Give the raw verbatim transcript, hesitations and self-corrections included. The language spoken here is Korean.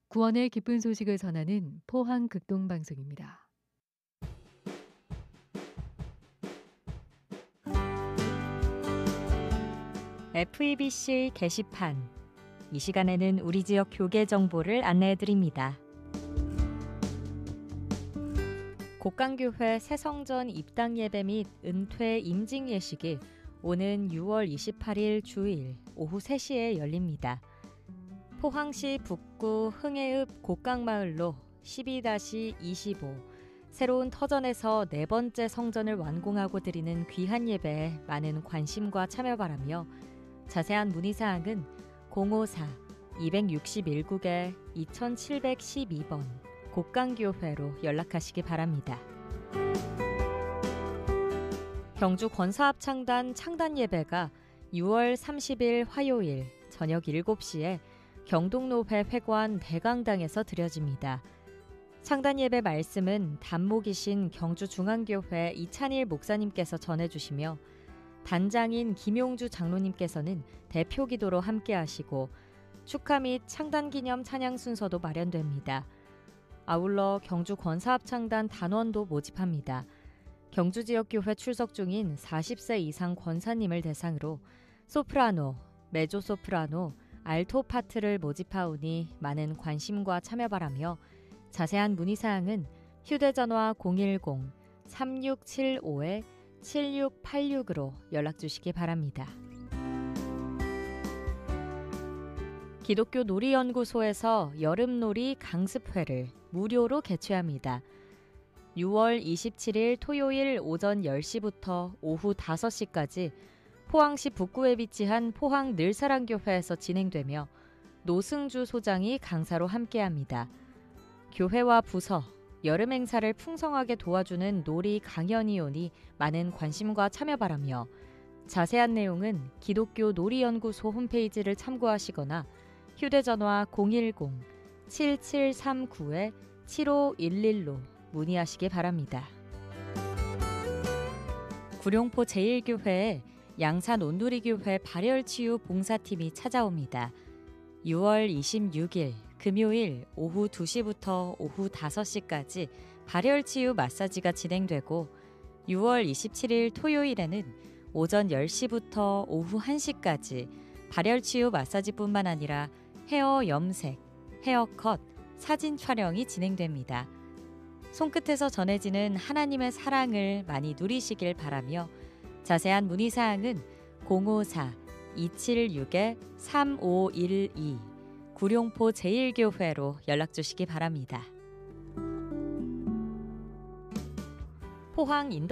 구원의 기쁜 소식을 전하는 포항 극동방송입니다. 에프이비씨 게시판. 이 시간에는 우리 지역 교계 정보를 안내해드립니다. 곡강교회 새성전 입당 예배 및 은퇴 임직 예식이 오는 유월 이십팔일 주일 오후 세 시에 열립니다. 포항시 북구 흥해읍 곡강마을로 십이 이십오 새로운 터전에서 네 번째 성전을 완공하고 드리는 귀한 예배에 많은 관심과 참여 바라며 자세한 문의사항은 공오사 이육일국에 이칠일이 번 곡강교회로 연락하시기 바랍니다. 경주 권사합창단 창단예배가 유월 삼십일 화요일 저녁 일곱 시에 경동로회 회관 대강당에서 드려집니다. 창단예배 말씀은 단목이신 경주중앙교회 이찬일 목사님께서 전해주시며 단장인 김용주 장로님께서는 대표기도로 함께하시고 축하 및 창단기념 찬양 순서도 마련됩니다. 아울러 경주 권사합창단 단원도 모집합니다. 경주지역교회 출석 중인 사십 세 이상 권사님을 대상으로 소프라노, 메조소프라노, 알토 파트를 모집하오니 많은 관심과 참여 바라며 자세한 문의사항은 휴대전화 공일공 삼육칠오 칠육팔육으로 연락주시기 바랍니다. 기독교 놀이연구소에서 여름놀이 강습회를 무료로 개최합니다. 유월 이십칠일 토요일 오전 열 시부터 오후 다섯 시까지 포항시 북구에 위치한 포항 늘사랑교회에서 진행되며 노승주 소장이 강사로 함께합니다. 교회와 부서, 여름 행사를 풍성하게 도와주는 놀이 강연이 오니 많은 관심과 참여 바라며 자세한 내용은 기독교 놀이연구소 홈페이지를 참고하시거나 휴대전화 공일공 칠칠삼구 칠오일일로 문의하시기 바랍니다. 구룡포 제일교회에 양산 온누리교회 발열치유 봉사팀이 찾아옵니다. 유월 이십육일 금요일 오후 두 시부터 오후 다섯 시까지 발열치유 마사지가 진행되고 유월 이십칠일 토요일에는 오전 열 시부터 오후 한 시까지 발열치유 마사지뿐만 아니라 헤어 염색, 헤어컷, 사진 촬영이 진행됩니다. 손끝에서 전해지는 하나님의 사랑을 많이 누리시길 바라며 자세한 문의사항은 공오사 이칠육 삼오일이 구룡포 제일교회로 연락주시기 바랍니다. 포항 인도